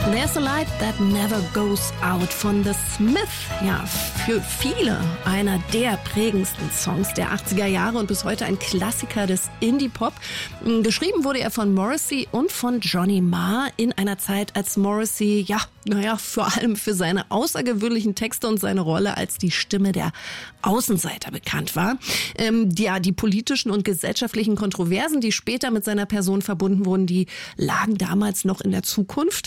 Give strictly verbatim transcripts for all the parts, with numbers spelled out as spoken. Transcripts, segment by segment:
There's a Light That Never Goes Out von The Smiths. Ja, für viele einer der prägendsten Songs der achtziger Jahre und bis heute ein Klassiker des Indie-Pop. Geschrieben wurde er von Morrissey und von Johnny Marr in einer Zeit, als Morrissey, ja, naja, vor allem für seine außergewöhnlichen Texte und seine Rolle als die Stimme der Außenseiter bekannt war. Ähm, ja, die politischen und gesellschaftlichen Kontroversen, die später mit seiner Person verbunden wurden, die lagen damals noch in der Zukunft,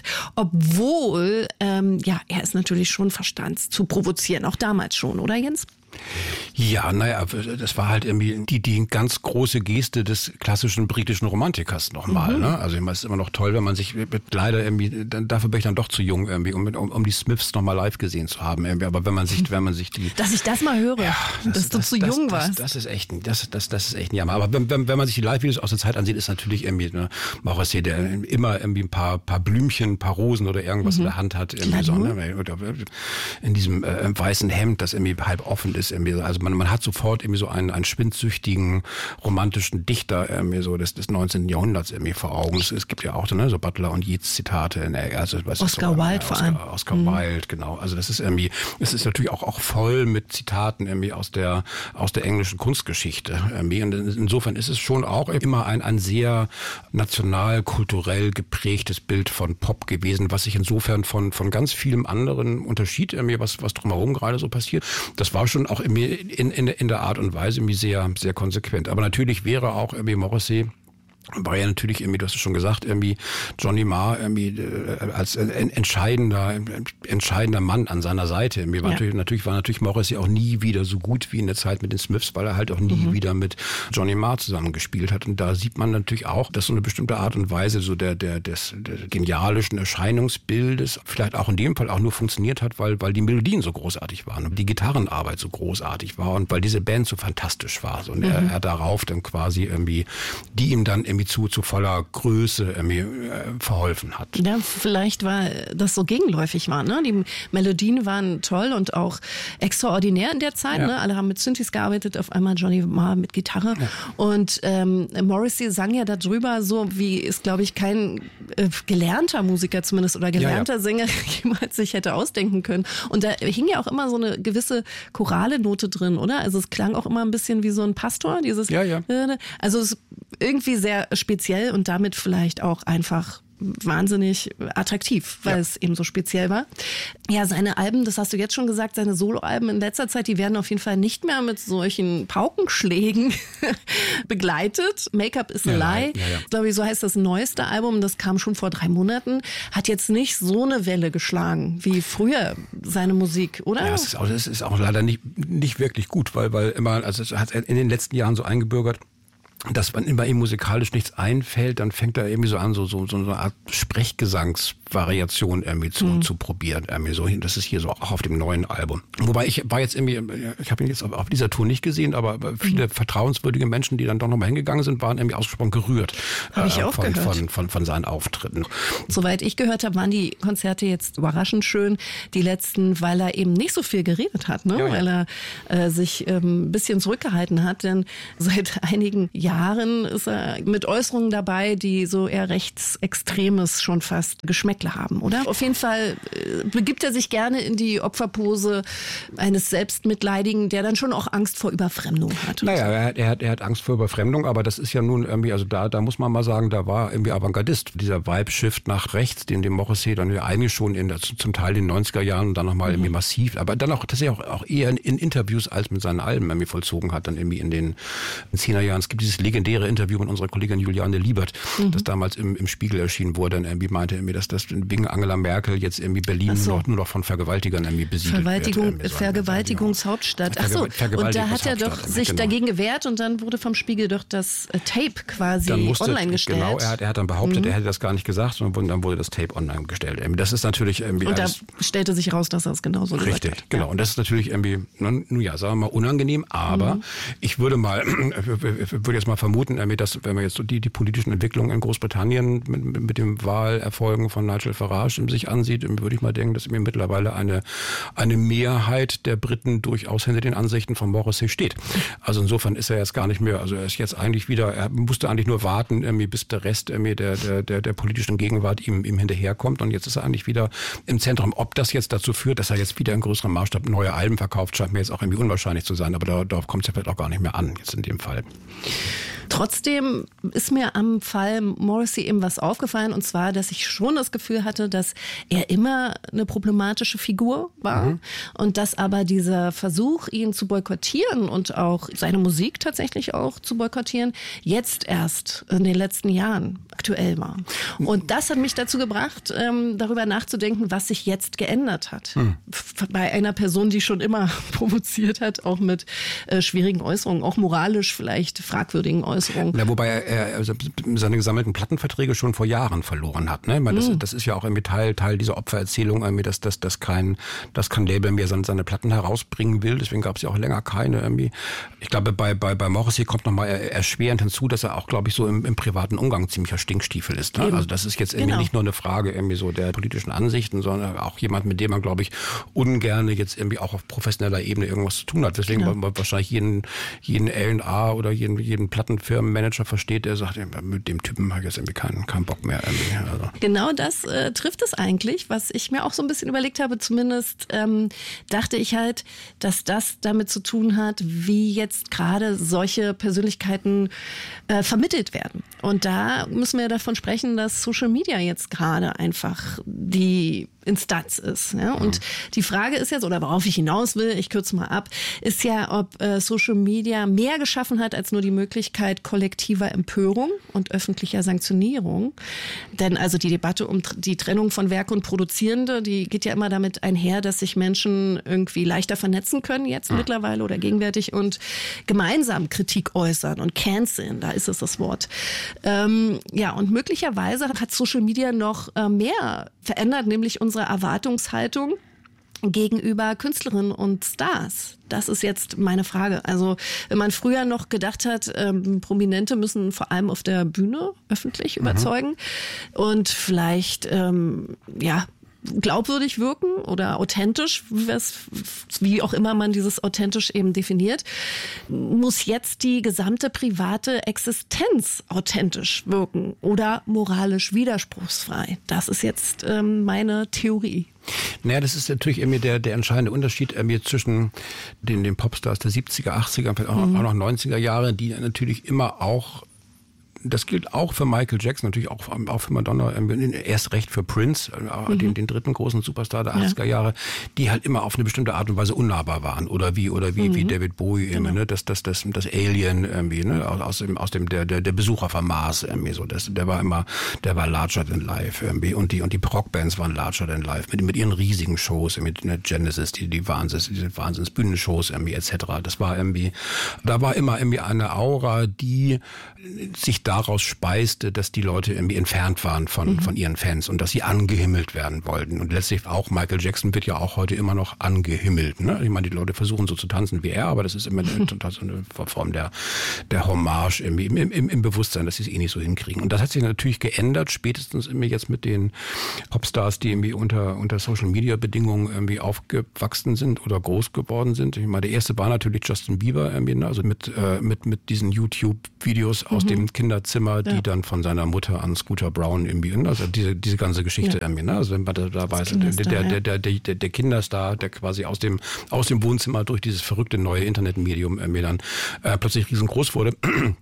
obwohl, ähm, ja, er es natürlich schon verstand zu provozieren, auch damals schon, oder Jens? Ja, naja, das war halt irgendwie die, die ganz große Geste des klassischen britischen Romantikers nochmal. Mhm. Ne? Also es ist immer noch toll, wenn man sich leider irgendwie, dafür bin ich dann doch zu jung irgendwie, um, um, um die Smiths nochmal live gesehen zu haben. Irgendwie. Aber wenn man sich, wenn man sich die, dass ich das mal höre, ja, das, dass du das, zu das, jung das, warst. Das, das ist echt, ein, das, das, das ist echt ein Jammer. Aber wenn, wenn, wenn man sich die Live-Videos aus der Zeit ansieht, ist natürlich irgendwie ne, Morrissey, der immer irgendwie ein paar, paar Blümchen, ein paar Rosen oder irgendwas mhm. in der Hand hat, irgendwie so, ne? Oder in diesem äh, weißen Hemd, das irgendwie halb offen ist. Also man, man hat sofort irgendwie so einen, einen schwindsüchtigen romantischen Dichter irgendwie so des, des neunzehnten Jahrhunderts irgendwie vor Augen. Es, es gibt ja auch ne, so Butler und Yeats Zitate. In der, also, Oscar so, Wilde ja, vor Oscar, allem. Oscar mhm. Wilde, genau. Also das ist irgendwie, es ist natürlich auch, auch voll mit Zitaten irgendwie aus der, aus der englischen Kunstgeschichte. Irgendwie. Und insofern ist es schon auch immer ein, ein sehr national, kulturell geprägtes Bild von Pop gewesen, was sich insofern von, von ganz vielem anderen unterschied, irgendwie, was, was drumherum gerade so passiert. Das war schon auch irgendwie in, in, in der Art und Weise irgendwie sehr, sehr konsequent. Aber natürlich wäre auch irgendwie Morrissey, war ja natürlich irgendwie, du hast es schon gesagt, irgendwie Johnny Marr irgendwie äh, als äh, entscheidender äh, entscheidender Mann an seiner Seite. Irgendwie war ja. natürlich, natürlich war natürlich Morrissey auch nie wieder so gut wie in der Zeit mit den Smiths, weil er halt auch nie mhm. wieder mit Johnny Marr zusammengespielt hat. Und da sieht man natürlich auch, dass so eine bestimmte Art und Weise so der der des der genialischen Erscheinungsbildes vielleicht auch in dem Fall auch nur funktioniert hat, weil weil die Melodien so großartig waren und die Gitarrenarbeit so großartig war und weil diese Band so fantastisch war. So, und mhm. er, er darauf dann quasi irgendwie die ihm dann irgendwie zu, zu voller Größe irgendwie, äh, verholfen hat. Ja, vielleicht war das so gegenläufig war, ne? Die Melodien waren toll und auch extraordinär in der Zeit, ja. ne? Alle haben mit Synthes gearbeitet, auf einmal Johnny Marr mit Gitarre. Ja. Und ähm, Morrissey sang ja darüber so, wie es, glaube ich, kein äh, gelernter Musiker zumindest oder gelernter ja, ja. Sänger jemals sich hätte ausdenken können. Und da hing ja auch immer so eine gewisse chorale Note drin, oder? Also es klang auch immer ein bisschen wie so ein Pastor, dieses ja, ja. Also es ist irgendwie sehr speziell und damit vielleicht auch einfach wahnsinnig attraktiv, weil ja. es eben so speziell war. Ja, seine Alben, das hast du jetzt schon gesagt, seine Soloalben in letzter Zeit, die werden auf jeden Fall nicht mehr mit solchen Paukenschlägen begleitet. Make-up is a ja, lie. Ja, ja. Glaube ich, so heißt das neueste Album. Das kam schon vor drei Monaten. Hat jetzt nicht so eine Welle geschlagen wie früher seine Musik, oder? Ja, es ist auch, es ist auch leider nicht, nicht wirklich gut, weil, weil immer, also es hat in den letzten Jahren so eingebürgert, dass wenn immer ihm musikalisch nichts einfällt, dann fängt er irgendwie so an, so, so, so eine Art Sprechgesangsvariation irgendwie zu, mhm. zu probieren. Irgendwie so. Das ist hier so auch auf dem neuen Album. Wobei ich war jetzt irgendwie, ich habe ihn jetzt auf dieser Tour nicht gesehen, aber viele mhm. vertrauenswürdige Menschen, die dann doch nochmal hingegangen sind, waren irgendwie ausgesprochen gerührt hab ich äh, auch von, gehört. von, von, von seinen Auftritten. Soweit ich gehört habe, waren die Konzerte jetzt überraschend schön, die letzten, weil er eben nicht so viel geredet hat, ne? Ja, ja. Weil er äh, sich ähm, ein bisschen zurückgehalten hat, denn seit einigen Jahren Jahren ist er mit Äußerungen dabei, die so eher rechtsextremes schon fast Geschmäckle haben, oder? Auf jeden Fall äh, begibt er sich gerne in die Opferpose eines Selbstmitleidigen, der dann schon auch Angst vor Überfremdung hat. Naja, er hat, er, hat, er hat Angst vor Überfremdung, aber das ist ja nun irgendwie, also da, da muss man mal sagen, da war irgendwie Avantgardist. Dieser Vibe-Shift nach rechts, den dem Morrissey dann ja eigentlich schon in der, zum Teil in den neunziger Jahren und dann nochmal mhm. irgendwie massiv, aber dann auch tatsächlich auch, auch eher in, in Interviews als mit seinen Alben irgendwie vollzogen hat, dann irgendwie in den zehner Jahren. Es gibt dieses legendäre Interview mit unserer Kollegin Juliane Liebert, mhm. das damals im, im Spiegel erschienen wurde, dann irgendwie meinte irgendwie, dass das wegen Angela Merkel jetzt irgendwie Berlin so. nur, noch, nur noch von Vergewaltigern irgendwie besiedelt Vergewaltigung, wird. So Vergewaltigungshauptstadt. Ach so, und da hat er doch sich genau. dagegen gewehrt und dann wurde vom Spiegel doch das Tape quasi musste, online gestellt. Genau, er hat, er hat dann behauptet, mhm. er hätte das gar nicht gesagt und dann wurde das Tape online gestellt. Das ist natürlich irgendwie... Und da stellte sich raus, dass er es genauso gesagt hat. Richtig, genau. Ja. Und das ist natürlich irgendwie, nun ja, sagen wir mal, unangenehm, aber mhm. ich würde mal, würde jetzt jetzt mal vermuten, dass, wenn wir jetzt so die, die politischen Entwicklungen in Großbritannien mit, mit dem Wahlerfolgen von Nigel Farage sich ansieht, würde ich mal denken, dass mir mittlerweile eine, eine Mehrheit der Briten durchaus hinter den Ansichten von Morrissey steht. Also insofern ist er jetzt gar nicht mehr, also er ist jetzt eigentlich wieder, er musste eigentlich nur warten, bis der Rest der, der, der, der politischen Gegenwart ihm, ihm hinterherkommt, und jetzt ist er eigentlich wieder im Zentrum. Ob das jetzt dazu führt, dass er jetzt wieder in größerem Maßstab neue Alben verkauft, scheint mir jetzt auch irgendwie unwahrscheinlich zu sein, aber da, darauf kommt es ja vielleicht auch gar nicht mehr an, jetzt in dem Fall. Trotzdem ist mir am Fall Morrissey eben was aufgefallen, und zwar, dass ich schon das Gefühl hatte, dass er immer eine problematische Figur war, mhm. und dass aber dieser Versuch, ihn zu boykottieren und auch seine Musik tatsächlich auch zu boykottieren, jetzt erst in den letzten Jahren aktuell war. Und das hat mich dazu gebracht, ähm, darüber nachzudenken, was sich jetzt geändert hat. Mhm. Bei einer Person, die schon immer provoziert hat, auch mit äh, schwierigen Äußerungen, auch moralisch vielleicht fragwürdigen Äußerungen. Ja, wobei er, er also seine gesammelten Plattenverträge schon vor Jahren verloren hat. Ne? Ich meine, das, mm. das ist ja auch irgendwie Teil, Teil dieser Opfererzählung, irgendwie, dass, dass, dass, kein, dass kein Label mehr seine, seine Platten herausbringen will. Deswegen gab es ja auch länger keine. Irgendwie. Ich glaube, bei, bei, bei Morrissey kommt nochmal erschwerend hinzu, dass er auch, glaube ich, so im, im privaten Umgang ziemlicher Stinkstiefel ist. Ne? Also das ist jetzt irgendwie genau. nicht nur eine Frage irgendwie so der politischen Ansichten, sondern auch jemand, mit dem man, glaube ich, ungerne jetzt irgendwie auch auf professioneller Ebene irgendwas zu tun hat. Deswegen genau. wahrscheinlich jeden, jeden L und A oder jeden, jeden Platten Firmenmanager versteht, der sagt, mit dem Typen habe ich jetzt irgendwie keinen, keinen Bock mehr. Also. Genau das äh, trifft es eigentlich, was ich mir auch so ein bisschen überlegt habe. Zumindest ähm, dachte ich halt, dass das damit zu tun hat, wie jetzt gerade solche Persönlichkeiten äh, vermittelt werden. Und da müssen wir davon sprechen, dass Social Media jetzt gerade einfach die Instanz ist. Ja? Und mhm. die Frage ist jetzt, oder worauf ich hinaus will, ich kürze mal ab, ist ja, ob äh, Social Media mehr geschaffen hat als nur die Möglichkeit kollektiver Empörung und öffentlicher Sanktionierung. Denn also die Debatte um die Trennung von Werk und Produzierende, die geht ja immer damit einher, dass sich Menschen irgendwie leichter vernetzen können jetzt mhm. mittlerweile oder gegenwärtig und gemeinsam Kritik äußern und canceln, da ist es das Wort. Ähm, ja, und möglicherweise hat Social Media noch äh, mehr verändert, nämlich unsere Erwartungshaltung gegenüber Künstlerinnen und Stars. Das ist jetzt meine Frage. Also wenn man früher noch gedacht hat, ähm, Prominente müssen vor allem auf der Bühne öffentlich mhm. überzeugen und vielleicht ähm, ja glaubwürdig wirken oder authentisch, wie auch immer man dieses authentisch eben definiert, muss jetzt die gesamte private Existenz authentisch wirken oder moralisch widerspruchsfrei. Das ist jetzt ähm, meine Theorie. Naja, das ist natürlich irgendwie der, der entscheidende Unterschied irgendwie zwischen den, den Popstars der siebziger, achtziger, vielleicht auch, mhm. auch noch neunziger Jahre, die natürlich immer auch, das gilt auch für Michael Jackson, natürlich auch, auch für Madonna, erst recht für Prince, mhm. den, den dritten großen Superstar der achtziger Jahre, die halt immer auf eine bestimmte Art und Weise unnahbar waren. Oder wie, oder wie, mhm. wie David Bowie, genau. ne? das, das, das, das Alien, irgendwie, ne? aus dem, aus dem, der, der, der Besucher vom Mars, irgendwie so. Das, der war immer, der war larger than life, irgendwie. Und die, und die Rockbands waren larger than life, mit, mit ihren riesigen Shows, mit ne, Genesis, die, die Wahnsinns, diese Wahnsinns-Bühnenshows, irgendwie, et cetera. Das war irgendwie, da war immer irgendwie eine Aura, die sich da daraus speiste, dass die Leute irgendwie entfernt waren von, mhm. von ihren Fans und dass sie angehimmelt werden wollten. Und letztlich auch Michael Jackson wird ja auch heute immer noch angehimmelt. Ne? Ich meine, die Leute versuchen so zu tanzen wie er, aber das ist immer eine, eine Form der, der Hommage im, im, im, im Bewusstsein, dass sie es eh nicht so hinkriegen. Und das hat sich natürlich geändert, spätestens irgendwie jetzt mit den Popstars, die irgendwie unter, unter Social-Media-Bedingungen irgendwie aufgewachsen sind oder groß geworden sind. Ich meine, der erste war natürlich Justin Bieber, irgendwie, also mit, äh, mit, mit diesen YouTube-Videos aus mhm. dem Kinderzimmer, die ja. dann von seiner Mutter an Scooter Brown irgendwie, also diese, diese ganze Geschichte ja. irgendwie, ne? Also wenn man da, da weiß, der, der, der, der, der, der Kinderstar, der quasi aus dem, aus dem Wohnzimmer durch dieses verrückte neue Internetmedium irgendwie dann äh, plötzlich riesengroß wurde.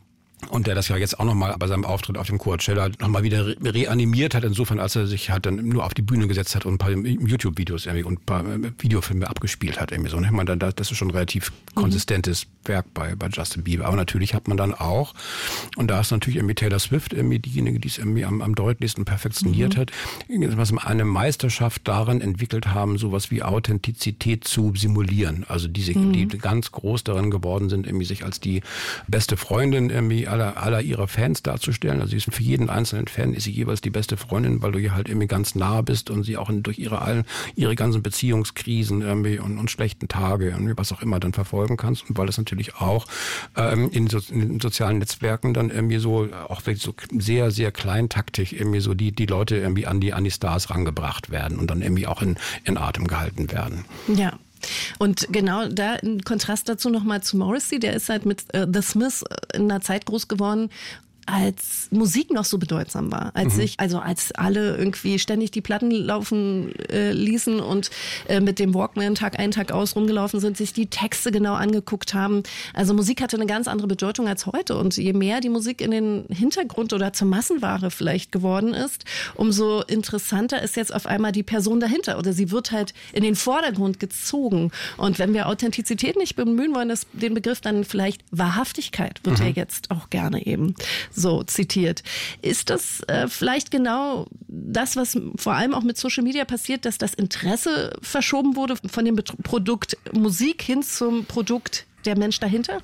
Und der das ja jetzt auch nochmal bei seinem Auftritt auf dem Coachella nochmal wieder re- reanimiert hat, insofern, als er sich halt dann nur auf die Bühne gesetzt hat und ein paar YouTube-Videos irgendwie und ein paar Videofilme abgespielt hat. Irgendwie so. Ich meine, das ist schon ein relativ konsistentes mhm. Werk bei, bei Justin Bieber. Aber natürlich hat man dann auch, und da ist natürlich irgendwie Taylor Swift irgendwie diejenige, die es irgendwie am, am deutlichsten perfektioniert mhm. hat, was eine Meisterschaft darin entwickelt haben, sowas wie Authentizität zu simulieren. Also die, sich, mhm. die ganz groß darin geworden sind, irgendwie sich als die beste Freundin irgendwie aller, aller ihrer Fans darzustellen. Also sie ist für jeden einzelnen Fan ist sie jeweils die beste Freundin, weil du ihr halt irgendwie ganz nah bist und sie auch in, durch ihre allen, ihre ganzen Beziehungskrisen irgendwie und, und schlechten Tage, irgendwie was auch immer dann verfolgen kannst. Und weil das natürlich auch ähm, in, so, in den sozialen Netzwerken dann irgendwie so, auch wirklich so sehr, sehr kleintaktig irgendwie so die, die Leute irgendwie an die, an die Stars rangebracht werden und dann irgendwie auch in, in Atem gehalten werden. Ja. Und genau da in Kontrast dazu nochmal zu Morrissey, der ist halt mit äh, The Smiths in einer Zeit groß geworden, als Musik noch so bedeutsam war, als mhm. sich, also als alle irgendwie ständig die Platten laufen äh, ließen und äh, mit dem Walkman Tag ein, Tag aus rumgelaufen sind, sich die Texte genau angeguckt haben. Also Musik hatte eine ganz andere Bedeutung als heute und je mehr die Musik in den Hintergrund oder zur Massenware vielleicht geworden ist, umso interessanter ist jetzt auf einmal die Person dahinter oder sie wird halt in den Vordergrund gezogen. Und wenn wir Authentizität nicht bemühen wollen, das, den Begriff dann vielleicht Wahrhaftigkeit wird mhm. ja jetzt auch gerne eben so zitiert. Ist das äh, vielleicht genau das, was vor allem auch mit Social Media passiert, dass das Interesse verschoben wurde von dem Produkt Musik hin zum Produkt der Mensch dahinter?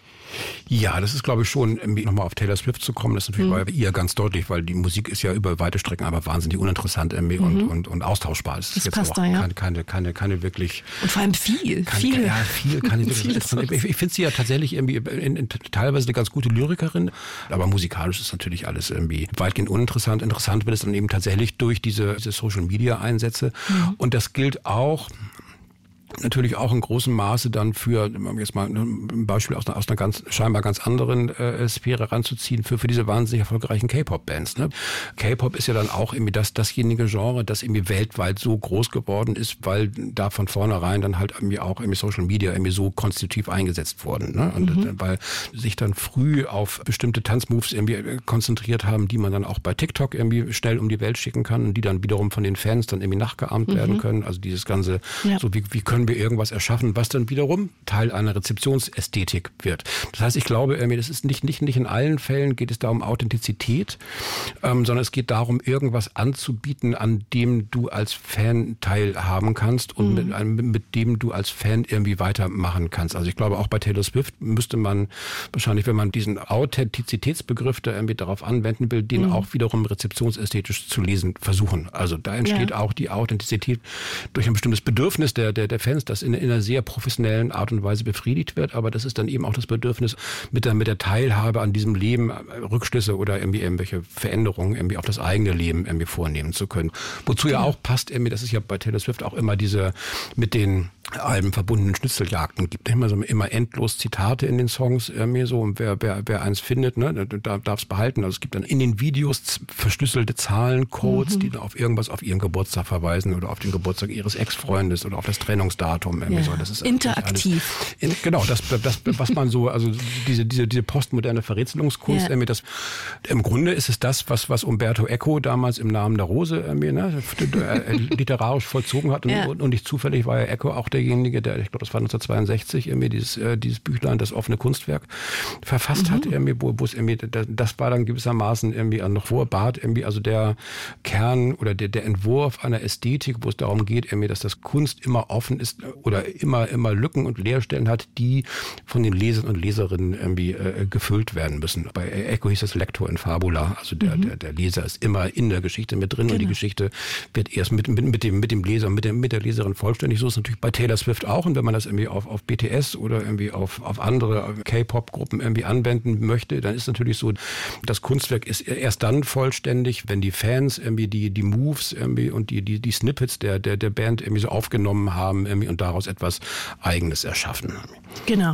Ja, das ist, glaube ich, schon, nochmal auf Taylor Swift zu kommen, das ist natürlich mhm. bei ihr ganz deutlich, weil die Musik ist ja über weite Strecken aber wahnsinnig uninteressant irgendwie mhm. und, und, und austauschbar. Das, das ist jetzt passt auch da, ja. keine, keine, keine, keine wirklich... Und vor allem viel, keine, viel. Ja, viel, keine wirklich interessant. Ich, ich finde sie ja tatsächlich irgendwie in, in, teilweise eine ganz gute Lyrikerin, aber musikalisch ist natürlich alles irgendwie weitgehend uninteressant. Interessant wird es dann eben tatsächlich durch diese, diese Social-Media-Einsätze mhm. und das gilt auch... Natürlich auch in großem Maße dann für, jetzt mal ein Beispiel aus einer, aus einer ganz, scheinbar ganz anderen äh, Sphäre ranzuziehen, für, für diese wahnsinnig erfolgreichen K-Pop-Bands. Ne? K-Pop ist ja dann auch irgendwie das, dasjenige Genre, das irgendwie weltweit so groß geworden ist, weil da von vornherein dann halt irgendwie auch irgendwie Social Media irgendwie so konstitutiv eingesetzt wurden. Ne? Und mhm. weil sich dann früh auf bestimmte Tanzmoves irgendwie konzentriert haben, die man dann auch bei TikTok irgendwie schnell um die Welt schicken kann und die dann wiederum von den Fans dann irgendwie nachgeahmt mhm. werden können. Also dieses ganze, ja. so wie, wie können wir irgendwas erschaffen, was dann wiederum Teil einer Rezeptionsästhetik wird. Das heißt, ich glaube, das ist nicht, nicht, nicht in allen Fällen geht es da um Authentizität, ähm, sondern es geht darum, irgendwas anzubieten, an dem du als Fan teilhaben kannst und mhm. mit, mit dem du als Fan irgendwie weitermachen kannst. Also ich glaube, auch bei Taylor Swift müsste man wahrscheinlich, wenn man diesen Authentizitätsbegriff da irgendwie darauf anwenden will, den mhm. auch wiederum rezeptionsästhetisch zu lesen versuchen. Also da entsteht ja. auch die Authentizität durch ein bestimmtes Bedürfnis der, der, der Fans, das in, in einer sehr professionellen Art und Weise befriedigt wird, aber das ist dann eben auch das Bedürfnis, mit der, mit der Teilhabe an diesem Leben Rückschlüsse oder irgendwie irgendwelche Veränderungen irgendwie auf das eigene Leben irgendwie vornehmen zu können. Wozu ja, ja auch passt, irgendwie, das ist ja bei Taylor Swift auch immer diese mit den Alben verbundenen Schnitzeljagden gibt. Immer so immer endlos Zitate in den Songs irgendwie so und wer, wer, wer eins findet, ne, darf es behalten. Also es gibt dann in den Videos verschlüsselte Zahlencodes, mhm. die auf irgendwas auf ihren Geburtstag verweisen oder auf den Geburtstag ihres Ex-Freundes oder auf das Trennungsdatum. Ja. So. Das ist interaktiv. Alles, in, genau, das, das, was man so, also diese, diese, diese postmoderne Verrätselungskunst, ja. das, im Grunde ist es das, was, was Umberto Eco damals im Namen der Rose irgendwie, ne, literarisch vollzogen hat und, ja. und nicht zufällig war ja Eco auch derjenige, der, ich glaube, das war neunzehnhundertzweiundsechzig, irgendwie dieses, äh, dieses Büchlein, das offene Kunstwerk, verfasst mhm. hat, irgendwie, wo, wo es irgendwie, das war dann gewissermaßen irgendwie noch vor Barth irgendwie, also der Kern oder der, der Entwurf einer Ästhetik, wo es darum geht, irgendwie, dass das Kunst immer offen ist oder immer, immer Lücken und Leerstellen hat, die von den Lesern und Leserinnen irgendwie äh, gefüllt werden müssen. Bei Eco hieß das Lector in Fabula, also der, mhm. der, der Leser ist immer in der Geschichte mit drin genau. und die Geschichte wird erst mit, mit, mit, dem, mit dem Leser, mit, dem, mit der Leserin vollständig. So ist es natürlich bei Taylor Swift auch und wenn man das irgendwie auf, auf B T S oder irgendwie auf, auf andere K-Pop-Gruppen irgendwie anwenden möchte, dann ist natürlich so, das Kunstwerk ist erst dann vollständig, wenn die Fans irgendwie die, die Moves irgendwie und die, die, die Snippets der, der, der Band irgendwie so aufgenommen haben irgendwie und daraus etwas Eigenes erschaffen. Genau.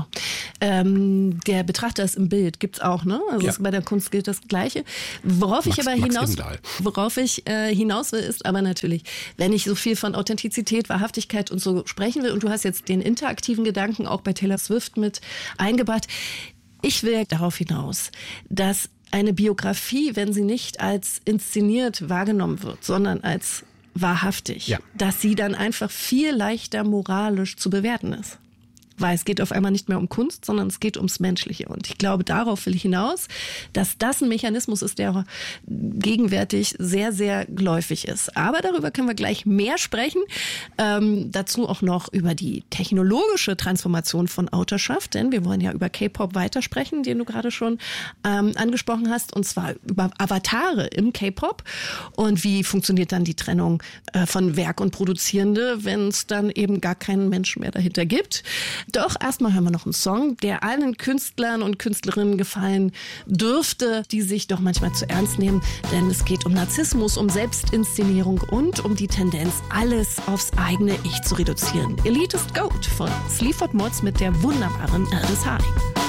Ähm, der Betrachter ist im Bild, gibt's auch, ne? Also ja. bei der Kunst gilt das Gleiche. Worauf Max, ich aber hinaus, worauf ich äh, hinaus will, ist aber natürlich, wenn ich so viel von Authentizität, Wahrhaftigkeit und so sprechen will, und du hast jetzt den interaktiven Gedanken auch bei Taylor Swift mit eingebracht, ich will darauf hinaus, dass eine Biografie, wenn sie nicht als inszeniert wahrgenommen wird, sondern als wahrhaftig, ja. dass sie dann einfach viel leichter moralisch zu bewerten ist. weil es geht auf einmal nicht mehr um Kunst, sondern es geht ums Menschliche. Und ich glaube, darauf will ich hinaus, dass das ein Mechanismus ist, der gegenwärtig sehr, sehr geläufig ist. Aber darüber können wir gleich mehr sprechen. Ähm, dazu auch noch über die technologische Transformation von Autorschaft, denn wir wollen ja über K-Pop weitersprechen, den du gerade schon ähm, angesprochen hast, und zwar über Avatare im K-Pop. Und wie funktioniert dann die Trennung äh, von Werk und Produzierende, wenn es dann eben gar keinen Menschen mehr dahinter gibt. Doch erstmal hören wir noch einen Song, der allen Künstlern und Künstlerinnen gefallen dürfte, die sich doch manchmal zu ernst nehmen, denn es geht um Narzissmus, um Selbstinszenierung und um die Tendenz, alles aufs eigene Ich zu reduzieren. Elitist Goat von Sleaford Mods mit der wunderbaren Aldous Harding.